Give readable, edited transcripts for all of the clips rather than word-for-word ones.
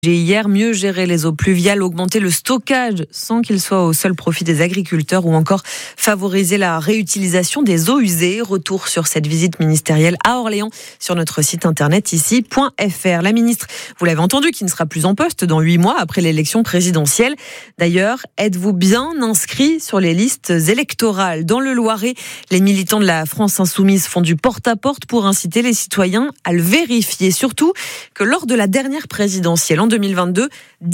Hier, mieux gérer les eaux pluviales, augmenter le stockage sans qu'il soit au seul profit des agriculteurs ou encore favoriser la réutilisation des eaux usées. Retour sur cette visite ministérielle à Orléans sur notre site internet ici.fr. La ministre, vous l'avez entendu, qui ne sera plus en poste dans 8 mois après l'élection présidentielle. D'ailleurs, êtes-vous bien inscrit sur les listes électorales? Dans le Loiret, les militants de la France Insoumise font du porte-à-porte pour inciter les citoyens à le vérifier. Surtout que lors de la dernière présidentielle en 2022,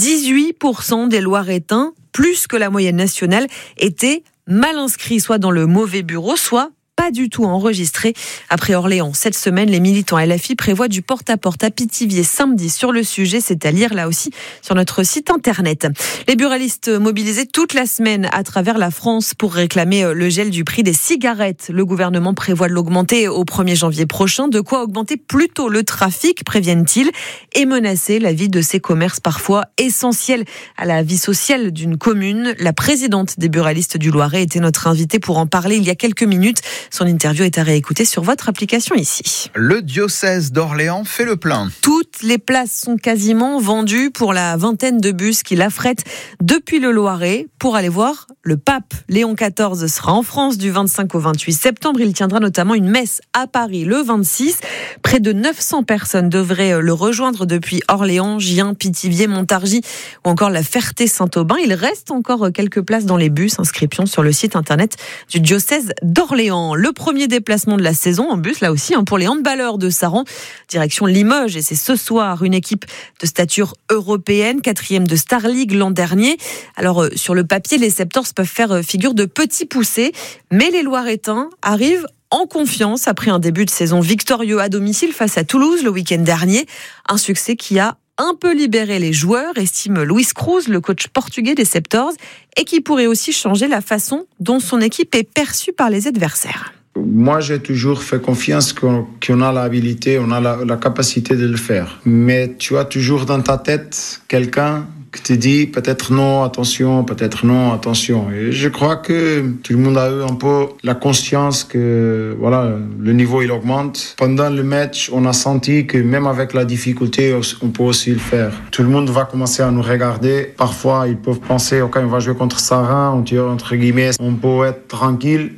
18% des Loiretains, plus que la moyenne nationale, étaient mal inscrits, soit dans le mauvais bureau, soit pas du tout enregistrés. Après Orléans, cette semaine, les militants LFI prévoient du porte-à-porte à Pithiviers samedi sur le sujet. C'est à lire là aussi sur notre site internet. Les buralistes mobilisés toute la semaine à travers la France pour réclamer le gel du prix des cigarettes. Le gouvernement prévoit de l'augmenter au 1er janvier prochain. De quoi augmenter plutôt le trafic, préviennent-ils, et menacer la vie de ces commerces parfois essentiels à la vie sociale d'une commune. La présidente des buralistes du Loiret était notre invitée pour en parler il y a quelques minutes. Son interview est à réécouter sur votre application ici. Le diocèse d'Orléans fait le plein. Toutes les places sont quasiment vendues pour la vingtaine de bus qui l'affrètent depuis le Loiret pour aller voir le pape. Léon XIV sera en France du 25 au 28 septembre. Il tiendra notamment une messe à Paris le 26. Près de 900 personnes devraient le rejoindre depuis Orléans, Gien, Pithiviers, Montargis ou encore la Ferté-Saint-Aubin. Il reste encore quelques places dans les bus. Inscription sur le site internet du diocèse d'Orléans. Le premier déplacement de la saison en bus, là aussi, pour les handballeurs de Saran, direction Limoges. Et c'est ce soir une équipe de stature européenne, 4e de Star League l'an dernier. Alors, sur le papier, les Septors peuvent faire figure de petits poussés, mais les Loiretains arrivent en confiance après un début de saison victorieux à domicile face à Toulouse le week-end dernier. Un succès qui a un peu libéré les joueurs, estime Luis Cruz, le coach portugais des Septors, et qui pourrait aussi changer la façon dont son équipe est perçue par les adversaires. Moi, j'ai toujours fait confiance qu'on a l'habilité, on a la capacité de le faire. Mais tu as toujours dans ta tête quelqu'un qui te dit peut-être non, attention, peut-être non, attention. Et je crois que tout le monde a eu un peu la conscience que voilà, le niveau il augmente. Pendant le match, on a senti que même avec la difficulté, on peut aussi le faire. Tout le monde va commencer à nous regarder. Parfois, ils peuvent penser, ok, on va jouer contre Saran, entre guillemets, on peut être tranquille.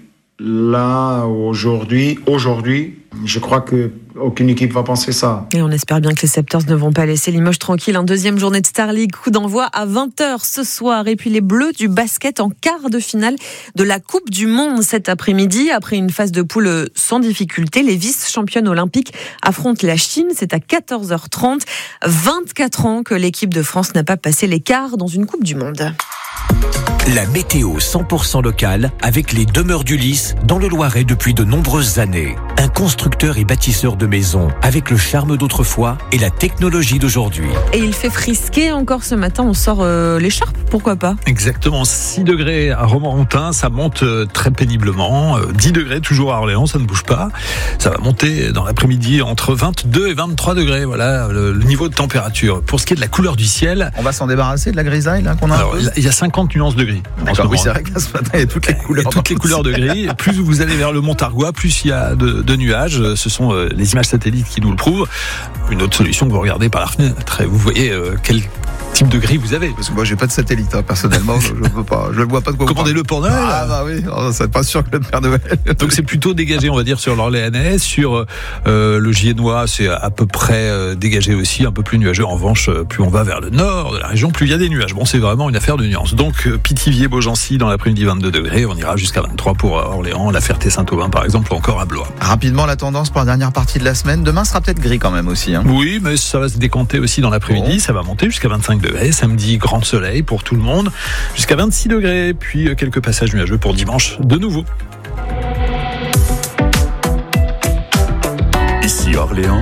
Là, aujourd'hui, je crois qu'aucune équipe va penser ça. Et on espère bien que les Septors ne vont pas laisser Limoges tranquille. Deuxième journée de Star League, coup d'envoi à 20h ce soir. Et puis les Bleus du basket en quart de finale de la Coupe du Monde cet après-midi. Après une phase de poule sans difficulté, les vice-championnes olympiques affrontent la Chine. C'est à 14h30. 24 ans que l'équipe de France n'a pas passé les quarts dans une Coupe du Monde. La météo 100% locale avec les demeures d'Ulysse dans le Loiret depuis de nombreuses années. Un constructeur et bâtisseur de maisons avec le charme d'autrefois et la technologie d'aujourd'hui. Et il fait frisquer encore ce matin, on sort l'écharpe, pourquoi pas? Exactement, 6 degrés à Romorantin, ça monte très péniblement. 10 degrés toujours à Orléans, ça ne bouge pas. Ça va monter dans l'après-midi entre 22 et 23 degrés, voilà le niveau de température. Pour ce qui est de la couleur du ciel... On va s'en débarrasser de la grisaille là, qu'on a. Alors, il y a 50 nuances de gris. D'accord, oui, c'est vrai que ce matin, il y a toutes les couleurs. Toutes les couleurs de gris. Plus vous allez vers le Montargois, plus il y a de nuages. Ce sont les images satellites qui nous le prouvent. Une autre solution, vous regardez par la fenêtre et vous voyez quel type de gris vous avez. Parce que moi, j'ai pas de satellite, personnellement. je peux pas. Je ne vois pas de quoi. Commandez-le pour Noël. Ah bah oui, c'est pas sûr que le Père Noël. Donc c'est plutôt dégagé, on va dire, sur l'Orléanais. Sur le Giennois, c'est à peu près dégagé aussi, un peu plus nuageux. En revanche, plus on va vers le nord de la région, plus il y a des nuages. Bon, c'est vraiment une affaire de nuances. Donc Pithiviers, Beaugency, dans l'après-midi 22 degrés. On ira jusqu'à 23 pour Orléans, la Ferté-Saint-Aubin par exemple, ou encore à Blois. Rapidement, la tendance pour la dernière partie de la semaine. Demain sera peut-être gris quand même aussi. Oui, mais ça va se décanter aussi dans l'après-midi. Bon. Ça va monter jusqu'à 25 degrés. Samedi, grand soleil pour tout le monde. Jusqu'à 26 degrés. Puis quelques passages nuageux pour dimanche de nouveau. Ici Orléans.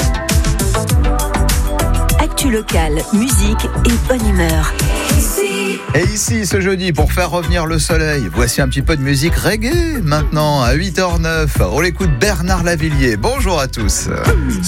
Actu locale, musique et bonne humeur. Et ici, ce jeudi, pour faire revenir le soleil, voici un petit peu de musique reggae maintenant à 8h09. On l'écoute Bernard Lavillier. Bonjour à tous.